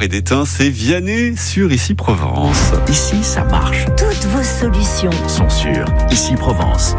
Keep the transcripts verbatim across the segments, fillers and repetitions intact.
et d'étain, c'est Vianney sur Ici Provence. Ici, ça marche. Toutes vos solutions sont sur Ici Provence.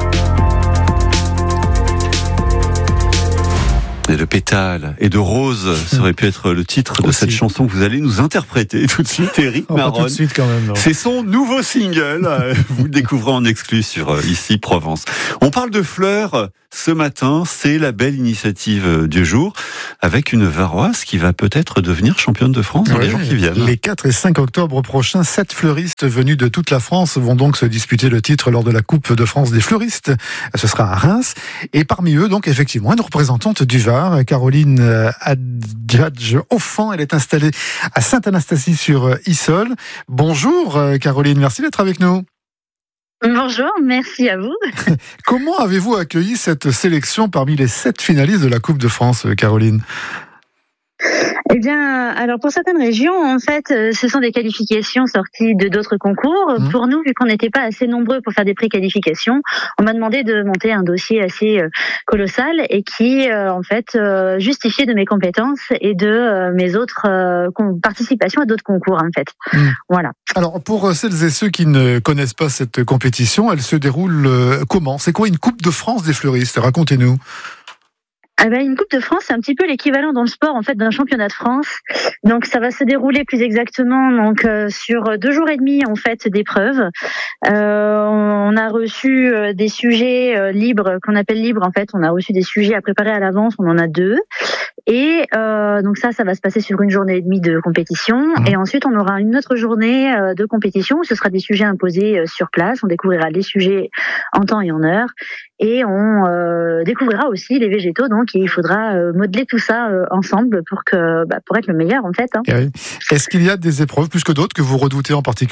Et de pétales et de roses, ça aurait pu être le titre de Aussi. cette chanson que vous allez nous interpréter tout de suite, Éric Oh, pas Marron. tout de suite quand même. Non. C'est son nouveau single, vous le découvrez en exclu sur Ici Provence. On parle de fleurs ce matin, c'est la belle initiative du jour, avec une Varoise qui va peut-être devenir championne de France dans Ouais, les jours qui viennent. Les quatre et cinq octobre prochains, sept fleuristes venus de toute la France vont donc se disputer le titre lors de la Coupe de France des fleuristes. Ce sera à Reims. Et parmi eux, donc, effectivement, une représentante du Var, Caroline Adjadj-Offan. Elle est installée à Sainte-Anastasie-sur-Issole. Bonjour, Caroline. Merci d'être avec nous. Bonjour, merci à vous. Comment avez-vous accueilli cette sélection parmi les sept finalistes de la Coupe de France, Caroline ? Eh bien, alors pour certaines régions, en fait, ce sont des qualifications sorties de d'autres concours. Mmh. Pour nous, vu qu'on n'était pas assez nombreux pour faire des pré-qualifications, on m'a demandé de monter un dossier assez colossal et qui, en fait, justifiait de mes compétences et de mes autres participations à d'autres concours, en fait. Mmh. Voilà. Alors, pour celles et ceux qui ne connaissent pas cette compétition, elle se déroule comment ? C'est quoi une Coupe de France des fleuristes ? Racontez-nous. Ah ben, une Coupe de France, c'est un petit peu l'équivalent dans le sport en fait d'un championnat de France. Donc ça va se dérouler plus exactement donc euh, sur deux jours et demi en fait d'épreuves. Euh, on a reçu euh, des sujets euh, libres qu'on appelle libres en fait. On a reçu des sujets à préparer à l'avance. On en a deux. Et euh, donc ça, ça va se passer sur une journée et demie de compétition. Mmh. Et ensuite, on aura une autre journée euh, de compétition où ce sera des sujets imposés euh, sur place. On découvrira les sujets en temps et en heure. Et on euh, découvrira aussi les végétaux. Donc, il faudra euh, modeler tout ça euh, ensemble pour que, bah, pour être le meilleur en fait. Hein. Oui. Est-ce qu'il y a des épreuves plus que d'autres que vous redoutez en particulier ?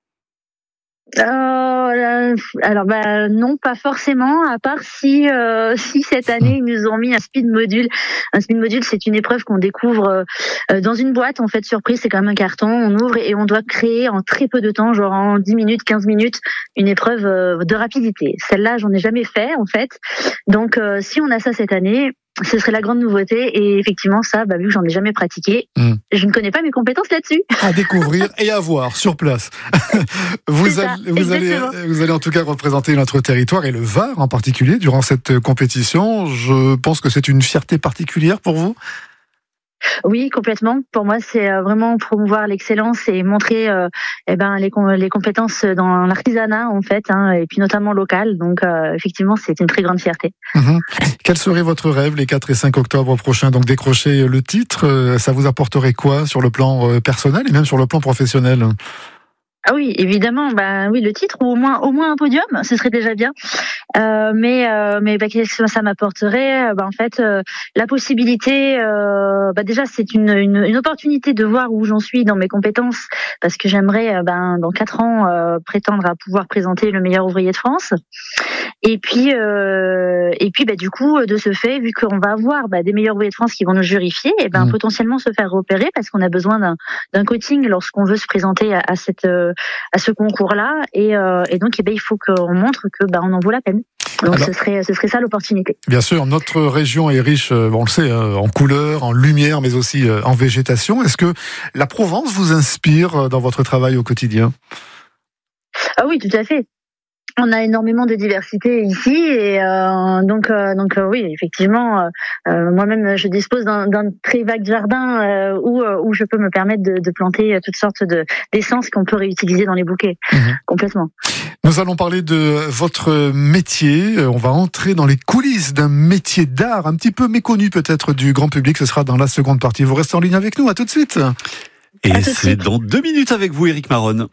Euh, alors bah non, pas forcément, à part si euh, si cette année ils nous ont mis un speed module. Un speed module, c'est une épreuve qu'on découvre euh, dans une boîte en fait surprise. C'est quand même un carton, on ouvre et on doit créer en très peu de temps, genre en dix minutes, quinze minutes, une épreuve euh, de rapidité. Celle-là, j'en ai jamais fait en fait. Donc euh, si on a ça cette année, ce serait la grande nouveauté. Et effectivement, ça, bah, vu que j'en ai jamais pratiqué, mmh. je ne connais pas mes compétences là-dessus. À découvrir et à voir sur place. vous, allez, ça, vous, allez, vous allez en tout cas représenter notre territoire et le Var en particulier durant cette compétition. Je pense que c'est une fierté particulière pour vous. Oui, complètement. Pour moi, c'est vraiment promouvoir l'excellence et montrer euh, eh ben, les, les compétences dans l'artisanat, en fait, hein, et puis notamment local. Donc, euh, effectivement, c'est une très grande fierté. Mmh. Quel serait votre rêve les quatre et cinq octobre prochains ? Donc, décrocher le titre, ça vous apporterait quoi sur le plan personnel et même sur le plan professionnel ? Ah oui, évidemment, bah oui, le titre ou au moins au moins un podium, ce serait déjà bien. Euh, mais euh, mais bah, qu'est-ce que ça m'apporterait ? Bah en fait, euh, la possibilité, euh, bah déjà c'est une, une une opportunité de voir où j'en suis dans mes compétences, parce que j'aimerais, euh, bah, dans quatre ans euh, prétendre à pouvoir présenter le meilleur ouvrier de France. Et puis euh, et puis bah du coup de ce fait, vu qu'on va avoir bah, des meilleurs ouvriers de France qui vont nous jurifier, et ben bah, mmh. potentiellement se faire repérer parce qu'on a besoin d'un d'un coaching lorsqu'on veut se présenter à, à cette euh, à ce concours-là, et, euh, et donc eh ben, il faut qu'on montre que bah, on en vaut la peine. Donc Alors, ce serait ce serait ça l'opportunité. Bien sûr, notre région est riche, on le sait, en couleurs, en lumière, mais aussi en végétation. Est-ce que la Provence vous inspire dans votre travail au quotidien ? Ah oui, tout à fait. On a énormément de diversité ici, et euh, donc euh, donc euh, oui, effectivement, euh, moi-même je dispose d'un, d'un très vague jardin euh, où euh, où je peux me permettre de, de planter toutes sortes de d'essences qu'on peut réutiliser dans les bouquets, mmh. complètement. Nous allons parler de votre métier. On va entrer dans les coulisses d'un métier d'art un petit peu méconnu peut-être du grand public. Ce sera dans la seconde partie. Vous restez en ligne avec nous. À tout de suite. Et c'est suite. Dans deux minutes avec vous, Éric Marron.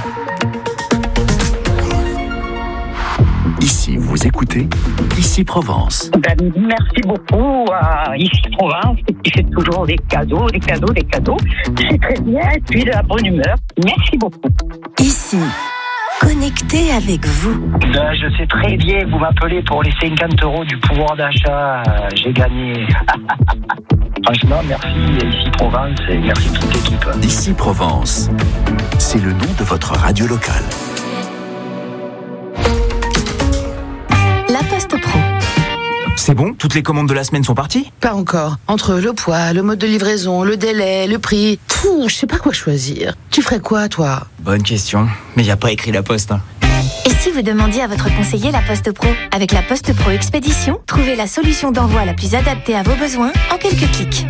Ici, vous écoutez Ici Provence. Ben, merci beaucoup à Ici Provence qui fait toujours des cadeaux, des cadeaux, des cadeaux. C'est très bien, et puis de la bonne humeur. Merci beaucoup. Ici, connecté avec vous. Ben, je sais très bien, vous m'appelez pour les cinquante euros du pouvoir d'achat. J'ai gagné. Franchement, merci Ici Provence et merci toute l'équipe. Ici Provence, c'est le nom de votre radio locale. La Poste Pro. C'est bon, toutes les commandes de la semaine sont parties ? Pas encore. Entre le poids, le mode de livraison, le délai, le prix... Pouh, je sais pas quoi choisir. Tu ferais quoi, toi ? Bonne question. Mais y a pas écrit La Poste, hein. Et si vous demandiez à votre conseiller La Poste Pro ? Avec La Poste Pro Expédition, trouvez la solution d'envoi la plus adaptée à vos besoins en quelques clics.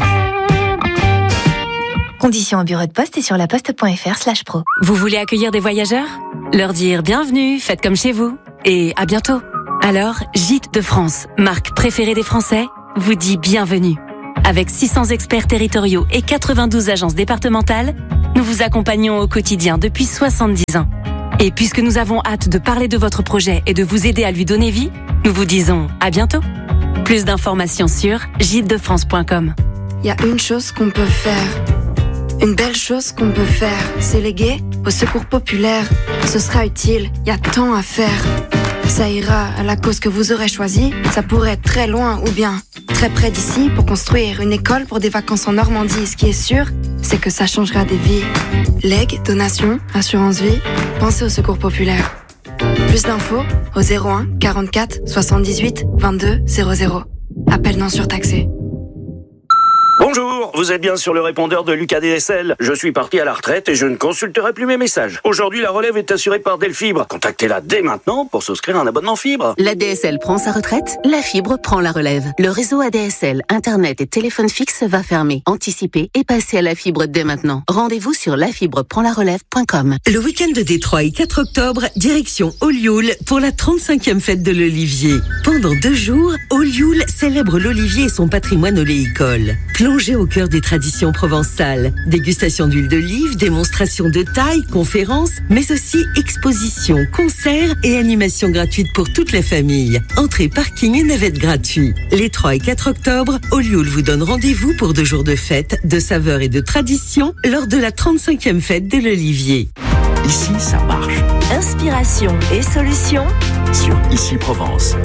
Conditions au bureau de poste et sur laposte.fr slash pro. Vous voulez accueillir des voyageurs ? Leur dire bienvenue, faites comme chez vous. Et à bientôt. Alors, Gîtes de France, marque préférée des Français, vous dit bienvenue. Avec six cents experts territoriaux et quatre-vingt-douze agences départementales, nous vous accompagnons au quotidien depuis soixante-dix ans. Et puisque nous avons hâte de parler de votre projet et de vous aider à lui donner vie, nous vous disons à bientôt. Plus d'informations sur gîtes de france point com. Il y a une chose qu'on peut faire. Une belle chose qu'on peut faire, c'est léguer au secours populaire. Ce sera utile, il y a tant à faire. Ça ira à la cause que vous aurez choisie. Ça pourrait être très loin ou bien très près d'ici pour construire une école pour des vacances en Normandie. Ce qui est sûr, c'est que ça changera des vies. Legs, donations, assurance vie, pensez au secours populaire. Plus d'infos au zéro un quarante-quatre soixante-dix-huit vingt-deux zéro zéro. Appel non surtaxé. Bonjour, vous êtes bien sur le répondeur de Lucas D S L. Je suis parti à la retraite et je ne consulterai plus mes messages. Aujourd'hui, la relève est assurée par Delfibre. Contactez-la dès maintenant pour souscrire un abonnement fibre. La D S L prend sa retraite, la fibre prend la relève. Le réseau A D S L, Internet et téléphone fixe va fermer. Anticipez et passez à la fibre dès maintenant. Rendez-vous sur la fibre prend la relève point com. Le week-end de Détroit, quatre octobre, direction Olioul pour la trente-cinquième fête de l'Olivier. Pendant deux jours, Olioul célèbre l'Olivier et son patrimoine oléicole. Plongez au cœur des traditions provençales. Dégustation d'huile d'olive, démonstration de taille, conférences, mais aussi expositions, concerts et animations gratuites pour toute la famille. Entrée, parking et navette gratuits. Les trois et quatre octobre, Olioul vous donne rendez-vous pour deux jours de fête, de saveurs et de traditions lors de la trente-cinquième fête de l'Olivier. Ici, ça marche. Inspiration et solutions sur Ici Provence.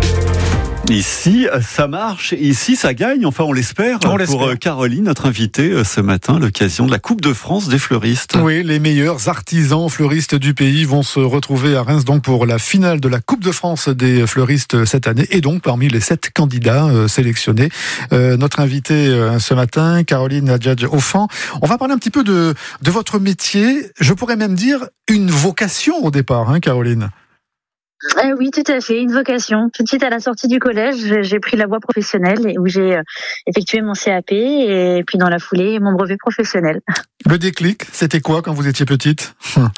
Ici, ça marche. Ici, ça gagne. Enfin, on l'espère. On pour l'espère. Caroline, notre invitée ce matin, à l'occasion de la Coupe de France des fleuristes. Oui, les meilleurs artisans fleuristes du pays vont se retrouver à Reims donc pour la finale de la Coupe de France des fleuristes cette année. Et donc, parmi les sept candidats euh, sélectionnés, euh, notre invitée euh, ce matin, Caroline Adjadj-Offan. On va parler un petit peu de, de votre métier. Je pourrais même dire une vocation au départ, hein, Caroline. Eh oui, tout à fait, une vocation. Tout de suite à la sortie du collège, j'ai pris la voie professionnelle où j'ai effectué mon C A P et puis dans la foulée, mon brevet professionnel. Le déclic, c'était quoi quand vous étiez petite ?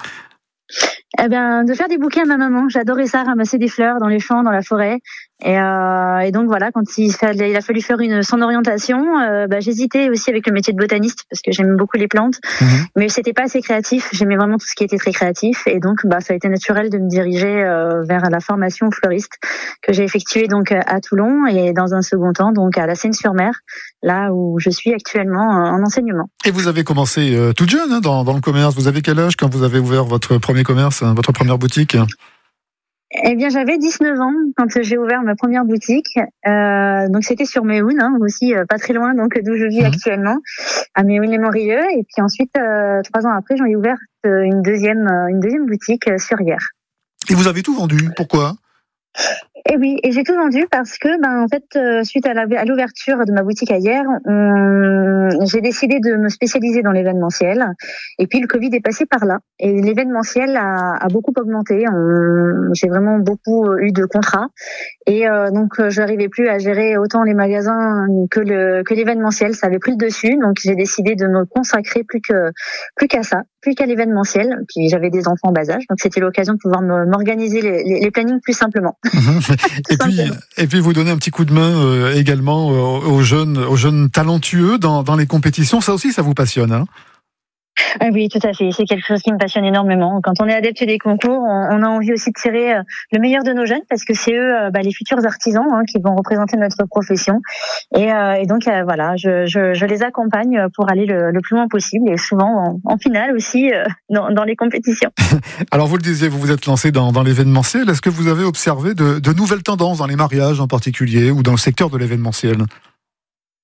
Eh bien, de faire des bouquets à ma maman. J'adorais ça, ramasser des fleurs dans les champs, dans la forêt. Et, euh, et donc voilà, quand il, fallait, il a fallu faire une son orientation, euh, bah, j'hésitais aussi avec le métier de botaniste parce que j'aime beaucoup les plantes, mmh. mais c'était pas assez créatif. J'aimais vraiment tout ce qui était très créatif, et donc bah ça a été naturel de me diriger euh, vers la formation fleuriste que j'ai effectuée donc à Toulon et dans un second temps donc à la Seine-sur-Mer, là où je suis actuellement en enseignement. Et vous avez commencé euh, toute jeune hein, dans, dans le commerce. Vous avez quel âge quand vous avez ouvert votre premier commerce, votre première boutique ? Eh bien, j'avais dix-neuf ans quand j'ai ouvert ma première boutique. Euh, donc, c'était sur Méhoun, hein, aussi euh, pas très loin, donc d'où je vis mmh. actuellement, à Méhoun-les-Morieux. Et puis ensuite, euh, trois ans après, j'en ai ouvert euh, une deuxième, euh, une deuxième boutique euh, sur Hyères. Et vous avez tout vendu. Pourquoi ? Et oui, et j'ai tout vendu parce que, ben, en fait, euh, suite à, la, à l'ouverture de ma boutique à Hyères, on, j'ai décidé de me spécialiser dans l'événementiel. Et puis, le Covid est passé par là. Et l'événementiel a, a beaucoup augmenté. On, j'ai vraiment beaucoup eu de contrats. Et euh, donc, je n'arrivais plus à gérer autant les magasins que, le, que l'événementiel. Ça avait pris le dessus. Donc, j'ai décidé de me consacrer plus, que, plus qu'à ça, plus qu'à l'événementiel. Puis, j'avais des enfants en bas âge. Donc, c'était l'occasion de pouvoir me, m'organiser les, les, les plannings plus simplement. et puis, et puis vous donnez un petit coup de main euh, également euh, aux jeunes, aux jeunes talentueux dans, dans les compétitions. Ça aussi, ça vous passionne, hein ? Ah oui, tout à fait. C'est quelque chose qui me passionne énormément. Quand on est adepte des concours, on, on a envie aussi de tirer le meilleur de nos jeunes parce que c'est eux, bah, les futurs artisans hein, qui vont représenter notre profession. Et, euh, et donc euh, voilà, je, je, je les accompagne pour aller le, le plus loin possible et souvent en, en finale aussi euh, dans, dans les compétitions. Alors vous le disiez, vous vous êtes lancé dans, dans l'événementiel. Est-ce que vous avez observé de, de nouvelles tendances dans les mariages en particulier ou dans le secteur de l'événementiel ?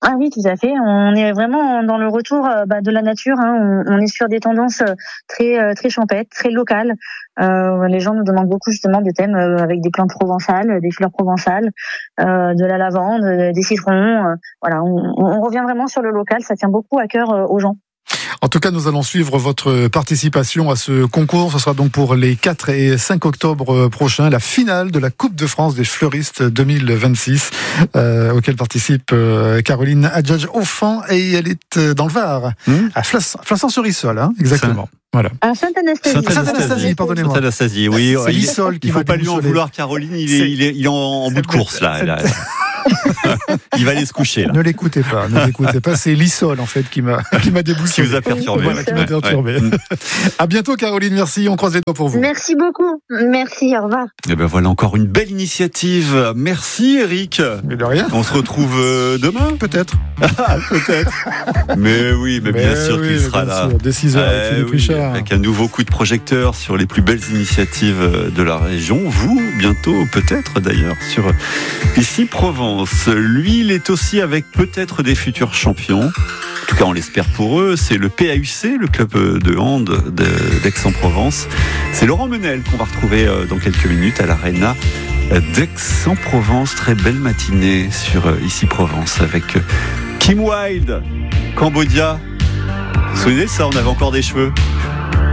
Ah oui, tout à fait. On est vraiment dans le retour bah, de la nature. Hein. On, on est sur des tendances très très champêtres, très locales. Euh, les gens nous demandent beaucoup justement de thèmes avec des plantes provençales, des fleurs provençales, euh, de la lavande, des citrons. Euh, voilà, on, on revient vraiment sur le local. Ça tient beaucoup à cœur aux gens. En tout cas, nous allons suivre votre participation à ce concours. Ce sera donc pour les quatre et cinq octobre prochains, la finale de la Coupe de France des fleuristes deux mille vingt-six, euh, auquel participe euh, Caroline Adjadj-Offan, et elle est dans le Var, mmh. à Flassan-sur-Issol, hein, exactement. Ça... Voilà. À Sainte-Anastasie. Sainte-Anastasie, pardonnez-moi. Sainte-Anastasie, oui. C'est l'Issol qui il ne faut m'a pas lui en vouloir, Caroline. Il est, il est, il est en, en bout de course, là. là, là. Il va aller se coucher, là. Ne l'écoutez pas, ne l'écoutez pas. C'est l'Issol, en fait, qui m'a, qui m'a déboussolé. Qui vous a perturbé. Voilà, qui m'a perturbé. Ouais. À bientôt, Caroline. Merci. On croise les doigts pour vous. Merci beaucoup. Merci. Au revoir. Et ben voilà encore une belle initiative. Merci, Eric. Mais de rien. On se retrouve demain. Peut-être. Peut-être. Mais oui, mais, mais bien sûr oui, qu'il sera là. Sûr. Dès six heures, euh, avec, oui, avec un nouveau coup de projecteur sur les plus belles initiatives de la région. Vous, bientôt, peut-être d'ailleurs, sur Ici Provence. Lui, il est aussi avec peut-être des futurs champions. En tout cas, on l'espère pour eux. C'est le P A U C, le club de hand d'Aix-en-Provence. C'est Laurent Menel qu'on va retrouver dans quelques minutes à l'Arena d'Aix-en-Provence. Très belle matinée sur Ici Provence avec Kim Wilde, Cambodia. Vous vous souvenez de ça, on avait encore des cheveux.